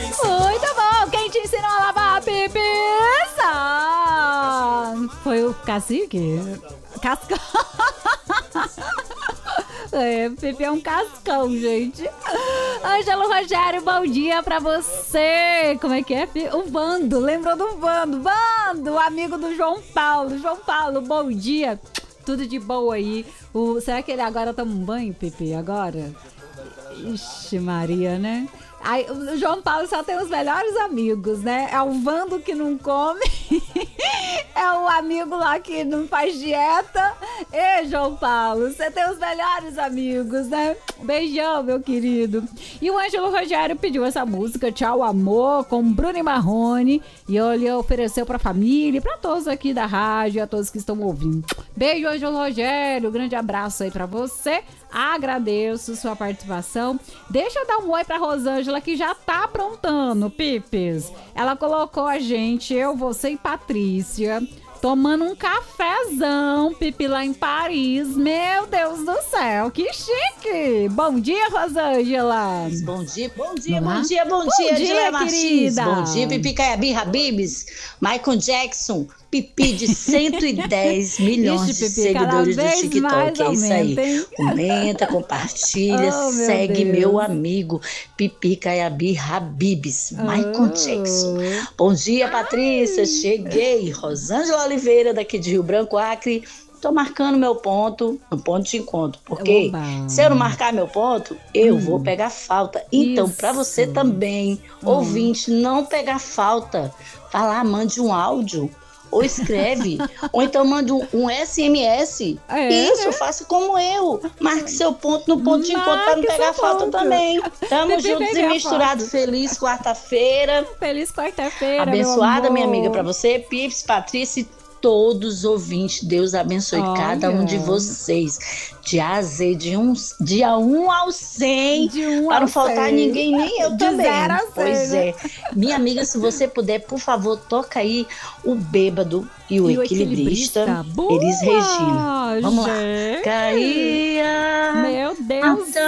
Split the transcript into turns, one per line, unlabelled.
Muito bom! Quem te ensinou a lavar a pizza? Foi o cacique? Cascão. É, Pepe é um cascão, gente. Ângelo Rogério, bom dia pra você. Como é que é? O Vando, lembrou do Vando? Vando, amigo do João Paulo. João Paulo, bom dia. Tudo de boa aí. Será que ele agora toma um banho, Pepe? Agora? Ixi, Maria, né? Aí, o João Paulo só tem os melhores amigos, né? É o Vando que não come, é o amigo lá que não faz dieta. Ei, João Paulo, você tem os melhores amigos, né? Beijão, meu querido. E o Ângelo Rogério pediu essa música, Tchau Amor, com Bruno e Marrone. E ele ofereceu pra família, pra todos aqui da rádio, a todos que estão ouvindo. Beijo, Ângelo Rogério, grande abraço aí pra você. Agradeço sua participação. Deixa eu dar um oi pra Rosângela, que já tá aprontando, Pipes. Ela colocou a gente, eu, você e Patrícia, tomando um cafezão, Pipi, lá em Paris. Meu Deus do céu, que chique! Bom dia, Rosângela.
Bom dia,
Bom dia,
Angela Martins.
querida.
Bom dia, Pipi Caiabi Habibs, Michael Jackson, Pipi de 110 milhões
Ixi,
de
Pipi, cada
seguidores do
vez
TikTok.
mais
É isso aí.
aumenta, hein?
Comenta, compartilha,
Oh, meu
segue
Deus.
meu amigo Pipi Caiabi Habibs, Michael Jackson. Bom dia, Patrícia. Cheguei. Rosângela Oliveira, daqui de Rio Branco, Acre. Tô marcando meu ponto, no ponto de encontro, porque
Oba.
se eu não marcar meu ponto, eu vou pegar falta. Então,
Isso.
para você também, ouvinte, não pegar falta, vá lá, mande um áudio, ou escreve, ou então mande um SMS. Isso,
né?
faça como eu. Marque seu ponto no ponto de encontro para não
Marque
pegar
seu
falta
ponto.
também. Tamo
Pipi,
juntos e
peguei a
misturados.
foto.
Feliz quarta-feira.
Feliz quarta-feira,
Abençoada,
meu
minha
amor.
amiga, para você, Pips, Patrícia e todos os ouvintes. Deus abençoe cada um de
Olha.
vocês. De A a Z, dia 1 ao 100.
De 1
para
ao
não faltar
100.
ninguém, nem eu
De
também.
0 a 100,
Pois
né?
é. Minha amiga, se você puder, por favor, toca aí o Bêbado e o Equilibrista.
Boa,
Elis Regina. Vamos lá.
gente.
Caía
Meu Deus.